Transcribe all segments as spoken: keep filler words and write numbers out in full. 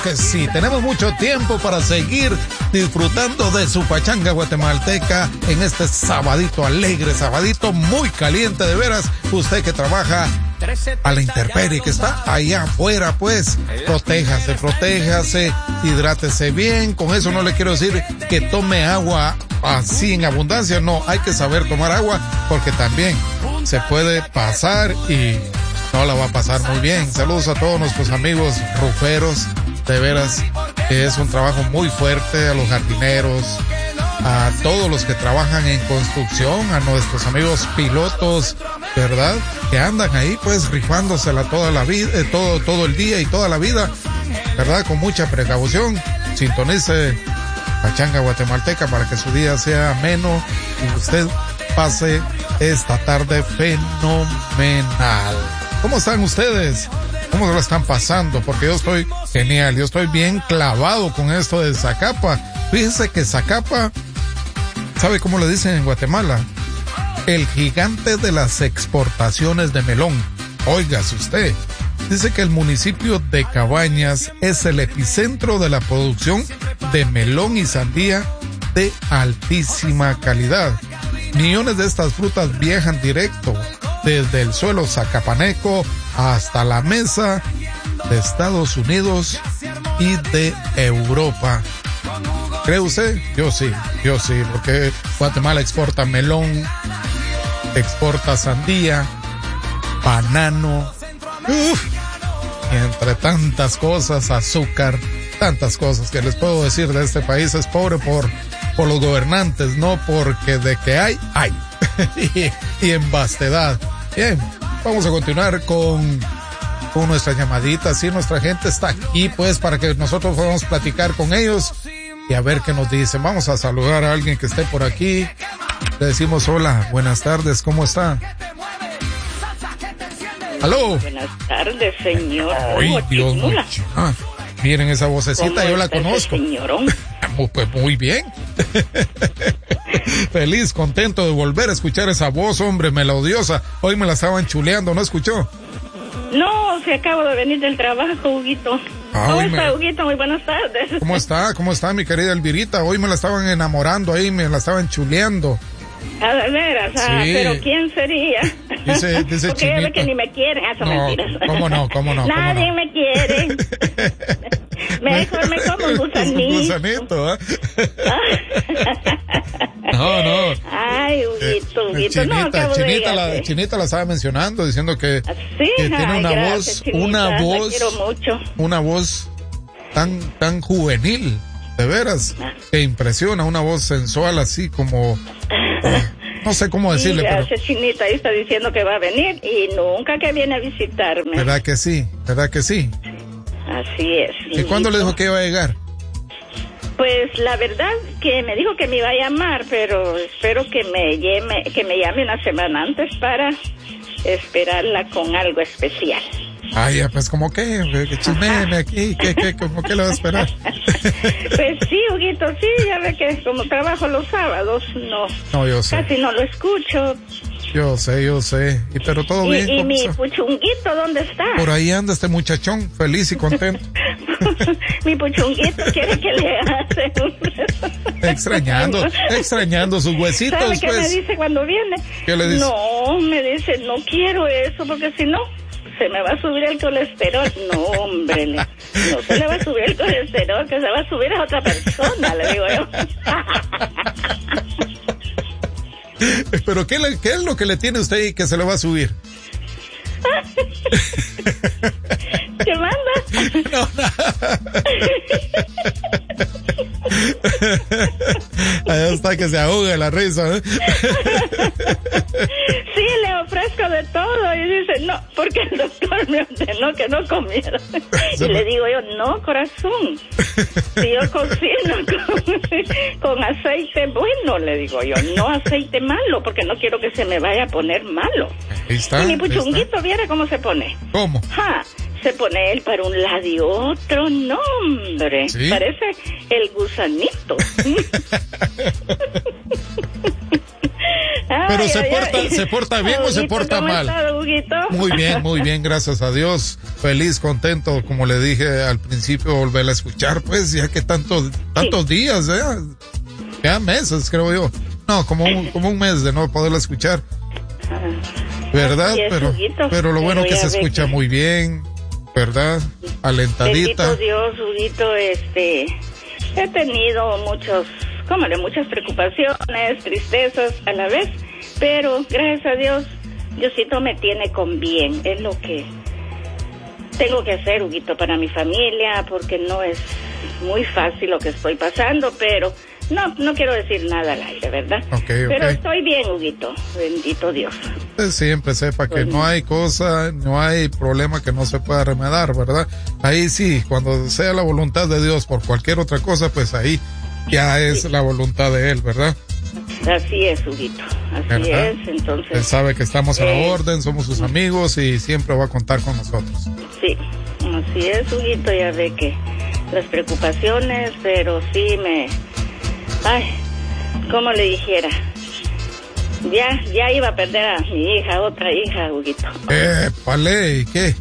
Que sí, tenemos mucho tiempo para seguir disfrutando de su pachanga guatemalteca en este sabadito alegre, sabadito muy caliente, de veras. Usted que trabaja a la intemperie, que está allá afuera, pues, protéjase, protéjase, hidrátese bien. Con eso no le quiero decir que tome agua así en abundancia, no, hay que saber tomar agua, porque también se puede pasar y no la va a pasar muy bien. Saludos a todos nuestros amigos ruferos, de veras, que es un trabajo muy fuerte, a los jardineros, a todos los que trabajan en construcción, a nuestros amigos pilotos, ¿verdad? Que andan ahí pues rifándosela toda la vida, eh, todo, todo el día y toda la vida, ¿verdad? Con mucha precaución. Sintonice Pachanga Guatemalteca para que su día sea ameno y usted pase esta tarde fenomenal. ¿Cómo están ustedes? ¿Cómo se lo están pasando? Porque yo estoy genial, yo estoy bien clavado con esto de Zacapa. Fíjense que Zacapa, ¿sabe cómo le dicen en Guatemala? El gigante de las exportaciones de melón. Óigase usted. Dice que el municipio de Cabañas es el epicentro de la producción de melón y sandía de altísima calidad. Millones de estas frutas viajan directo desde el suelo zacapaneco hasta la mesa de Estados Unidos y de Europa. ¿Cree usted? Yo sí, yo sí, porque Guatemala exporta melón, exporta sandía, banano, uf, y entre tantas cosas, azúcar, tantas cosas que les puedo decir de este país. Es pobre por, por los gobernantes, no porque de que hay, hay. y, y en vastedad. Bien, vamos a continuar con, con nuestra llamadita. Sí, nuestra gente está aquí, pues, para que nosotros podamos platicar con ellos y a ver qué nos dicen. Vamos a saludar a alguien que esté por aquí. Le decimos hola, buenas tardes, ¿cómo está? ¿Aló? Buenas tardes, señor. Ay, oh, Dios mío. Ah, miren esa vocecita, yo la conozco. Señorón? Pues muy bien. Feliz, contento de volver a escuchar esa voz, hombre, melodiosa. Hoy me la estaban chuleando, ¿no escuchó? No, se acabo de venir del trabajo, Huguito. Ay, ¿Cómo está, me... Huguito? Muy buenas tardes. ¿Cómo está? ¿Cómo está, mi querida Elvirita? Hoy me la estaban enamorando ahí, me la estaban chuleando. A de veras, ah, sí. Pero ¿quién sería? Dice, dice porque Chinita. ve que ni me quieren, eso no, mentiras. ¿Cómo no? ¿Cómo no? Nadie ¿Cómo no? me quiere. Mejor me como un gusanito. Un gusanito, ¿eh? No, no. Ay, Huguito, Huguito. Chinita, no, acabo Chinita, de la, Chinita la estaba mencionando, diciendo que, sí, que tiene ay, una gracias, voz, Chinita, una voz, la quiero mucho. Una voz tan, tan juvenil, de veras, que impresiona, una voz sensual así como, oh, no sé cómo decirle, sí, pero... Ese Chinita ahí está diciendo que va a venir y nunca que viene a visitarme. ¿Verdad que sí? ¿Verdad que sí? Así es. ¿Y cuándo le dijo que iba a llegar? Pues la verdad que me dijo que me iba a llamar, pero espero que me llame, que me llame una semana antes para esperarla con algo especial. Ay, pues como que, que chismeme aquí, que, que, como que lo va a esperar. Pues sí, Huguito, sí, ya ve que como trabajo los sábados, no, no yo sé. Casi no lo escucho. Yo sé, yo sé, y pero todo y, bien. ¿Y mi está? puchunguito dónde está? Por ahí anda este muchachón, feliz y contento. Mi puchunguito quiere que le hace un... Extrañando, extrañando sus huesitos, ¿Sabe qué pues? me dice cuando viene? ¿Qué le dice? No, me dice, no quiero eso, porque si no, se me va a subir el colesterol. No, hombre, le, no se le va a subir el colesterol, que se va a subir a otra persona, le digo yo. Pero ¿qué, le, ¿qué es lo que le tiene usted ahí que se le va a subir? ¿Qué manda? No, nada. Allá está que se ahoga la risa, ¿eh? Sí, le ofrezco de todo y dice, no, porque el doctor me ordenó que no comiera. Y le digo yo, no, corazón, si yo cocino con, con aceite bueno, le digo yo, no aceite malo, porque no quiero que se me vaya a poner malo. Ahí está, y mi puchunguito, viera cómo se pone. ¿Cómo? Ja, se pone él para un lado y otro, no, hombre, ¿sí? Parece el gusanito. Ah, Pero se porta, se porta bien o se porta mal. Está, Huguito? Muy bien, muy bien, gracias a Dios. Feliz, contento, como le dije al principio, volver a escuchar, pues, ya que tantos, tantos sí. días, ¿eh? Ya meses, creo yo. No, como un, como un mes de no poderla escuchar. ¿Verdad? Es, pero, Huguito, pero lo bueno pero que se escucha que... muy bien, ¿verdad? Alentadita. Bendito Dios, Huguito, este, he tenido muchos, ¿cómo le? Muchas preocupaciones, tristezas a la vez, pero gracias a Dios, Diosito me tiene con bien, es lo que tengo que hacer, Huguito, para mi familia, porque no es muy fácil lo que estoy pasando, pero no, no quiero decir nada al aire, ¿verdad? Okay, pero okay. Estoy bien, Huguito, bendito Dios. Usted siempre sepa que no hay cosa, no hay problema que no se pueda remediar, ¿verdad? Ahí sí, cuando sea la voluntad de Dios por cualquier otra cosa, pues ahí ya es sí. la voluntad de Él, ¿verdad? Así es, Huguito, así ¿verdad? Es, entonces... Él sabe que estamos a eh, la orden, somos sus amigos y siempre va a contar con nosotros. Sí, así es, Huguito, ya ve que las preocupaciones, pero sí me... Ay, como le dijera, ya, ya iba a perder a mi hija, otra hija, Huguito. Eh, vale, ¿y qué?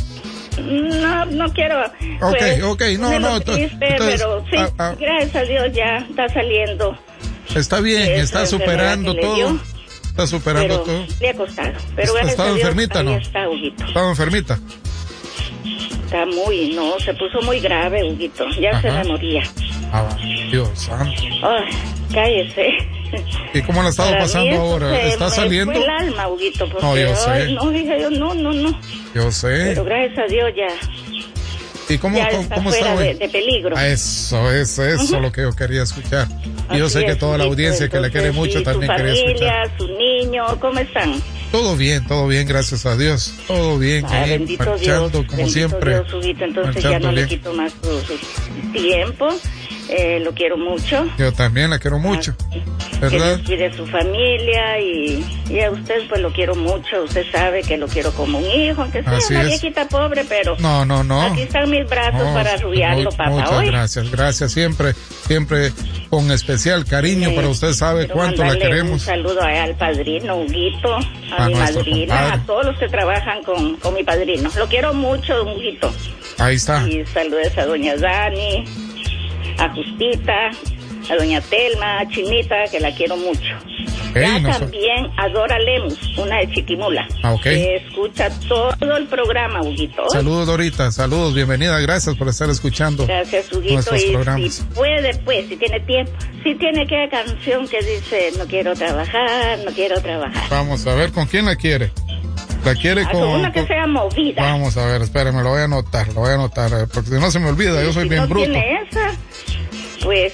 No, no quiero. Ok, pues, ok, no, no. Triste, entonces, pero sí, ah, ah, gracias a Dios ya está saliendo. Está bien, está superando todo. Dio, está superando pero todo. Le ha costado. Pero gracias ¿Estaba a Dios, enfermita, ahí no? está, Huguito. ¿Estaba enfermita? Está muy, no, se puso muy grave, Huguito. Ya Ajá. se me moría. Ah, Dios santo. Ay, cállese. ¿Y cómo la ha estado pasando ahora? Se ¿Está saliendo? Fue el alma, Huguito, porque, no, yo sé. Ay, no, dije yo, no, no, no. Yo sé. Pero gracias a Dios ya. ¿Y cómo, ya cómo está cómo fuera está de, de peligro? Ah, eso, eso, eso uh-huh. lo que yo quería escuchar. Y yo sé que toda la audiencia que le quiere mucho también quería escuchar. Su familia, su niño, ¿cómo están? Todo bien, todo bien, gracias a Dios. Todo bien, ah, ahí, bendito marchando Dios, como bendito siempre. Dios, Huguito, entonces ya no bien. Le quito más su, su tiempo. Eh, lo quiero mucho. Yo también la quiero mucho, ah, ¿verdad? Que de su familia y, y a usted pues lo quiero mucho. Usted sabe que lo quiero como un hijo, aunque sea Así una es. viejita pobre, pero no, no, no. Aquí están mis brazos no, para arrullarlo, papá. Muchas hoy. gracias, gracias siempre, siempre con especial cariño, sí, para usted sabe cuánto la queremos. Un saludo al padrino Huguito, a, a mi madrina, compadre. A todos los que trabajan con, con mi padrino. Lo quiero mucho, Huguito. Ahí está. Y saludos a doña Dani, a Justita, a doña Telma, a Chinita, que la quiero mucho. Okay, ya no también a Dora Lemus, una de Chiquimula, ah, okay. que escucha todo el programa, Huguito. Saludos, Dorita, saludos, bienvenida, gracias por estar escuchando. Gracias, Huguito, nuestros y programas. Si puede, pues, si tiene tiempo, si tiene aquella canción que dice, no quiero trabajar, no quiero trabajar. Vamos a ver, ¿con quién la quiere? La quiere ah, con, con una que con... sea movida. Vamos a ver, espérame, lo voy a anotar, lo voy a anotar, porque si no se me olvida, yo soy si bien no bruto. Tiene esa, pues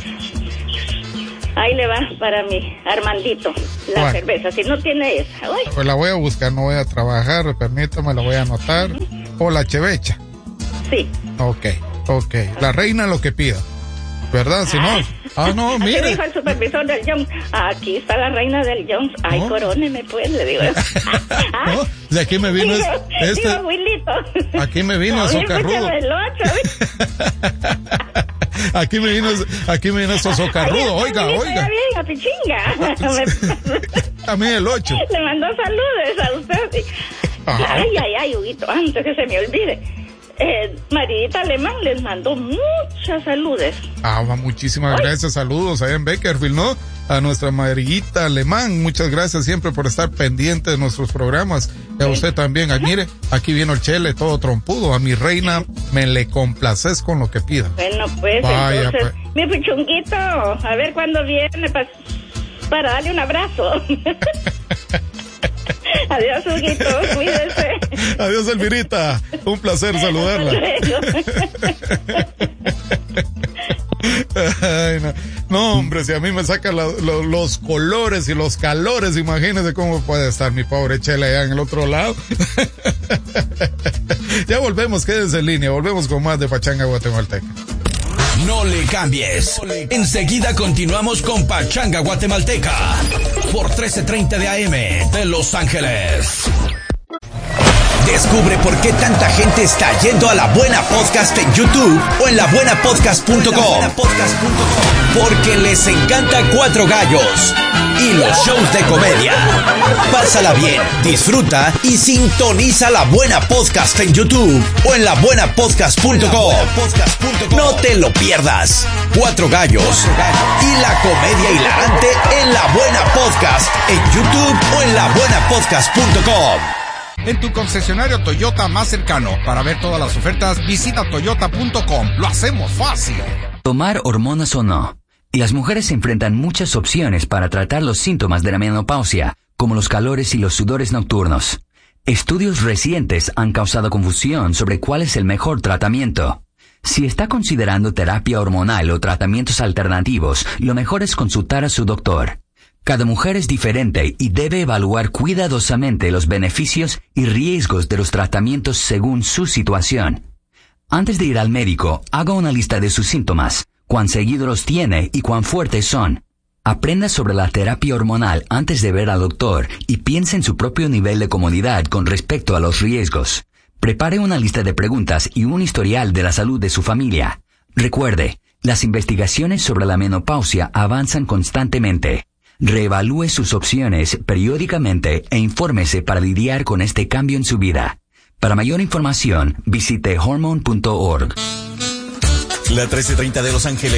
ahí le va para mi Armandito la bueno. cerveza. Si no tiene esa, uy. Pues la voy a buscar, no voy a trabajar, permítame, la voy a anotar. Uh-huh. O la chevecha. Sí. Ok, ok. La reina lo que pida. ¿Verdad? Si no. Ah, no, mire. Así dijo el supervisor del Jones. Aquí está la reina del Jones. Ay, no. Coróneme, pues, le digo. No, de aquí me vino digo, este. Digo, Wilito. Aquí me vino a socarrudo. Aquí me vino, aquí me vino a socarrudo. Oiga, oiga. Bien, a pichinga. A mí el ocho. Le mandó saludos a usted. Ajá. Ay, ay, ay, Huguito, antes que se me olvide. Eh, Marita Alemán les mandó muchas saludes. Ah, muchísimas Ay. gracias, saludos allá en Beckerfield, ¿no? A nuestra Marita Alemán, muchas gracias siempre por estar pendiente de nuestros programas. Y a usted también, ah, mire, aquí vino el Chele todo trompudo, a mi reina me le complaces con lo que pida. Bueno, pues, Vaya, entonces, pues. mi pichunguito, a ver cuándo viene pa, para darle un abrazo. Adiós, Huguito, cuídese. Adiós, Elvirita. Un placer saludarla. Ay, no. no, hombre, si a mí me sacan la, lo, los colores y los calores, imagínese cómo puede estar mi pobre Chela allá en el otro lado. Ya volvemos, quédense en línea, volvemos con más de Pachanga Guatemalteca. No le cambies. Enseguida continuamos con Pachanga Guatemalteca por trece treinta de A M de Los Ángeles. Descubre por qué tanta gente está yendo a La Buena Podcast en YouTube o en la buena podcast punto com. Porque les encanta Cuatro Gallos y los shows de comedia. Pásala bien, disfruta y sintoniza La Buena Podcast en YouTube o en la buena podcast punto com. No te lo pierdas. Cuatro Gallos y la comedia hilarante en La Buena Podcast en YouTube o en la buena podcast punto com. En tu concesionario Toyota más cercano. Para ver todas las ofertas, visita toyota punto com. Lo hacemos fácil. Tomar hormonas o no. Las mujeres enfrentan muchas opciones para tratar los síntomas de la menopausia, como los calores y los sudores nocturnos. Estudios recientes han causado confusión sobre cuál es el mejor tratamiento. Si está considerando terapia hormonal o tratamientos alternativos, lo mejor es consultar a su doctor. Cada mujer es diferente y debe evaluar cuidadosamente los beneficios y riesgos de los tratamientos según su situación. Antes de ir al médico, haga una lista de sus síntomas, cuán seguido los tiene y cuán fuertes son. Aprenda sobre la terapia hormonal antes de ver al doctor y piense en su propio nivel de comodidad con respecto a los riesgos. Prepare una lista de preguntas y un historial de la salud de su familia. Recuerde, las investigaciones sobre la menopausia avanzan constantemente. Reevalúe sus opciones periódicamente e infórmese para lidiar con este cambio en su vida. Para mayor información, visite hormone punto org. La trece treinta de Los Ángeles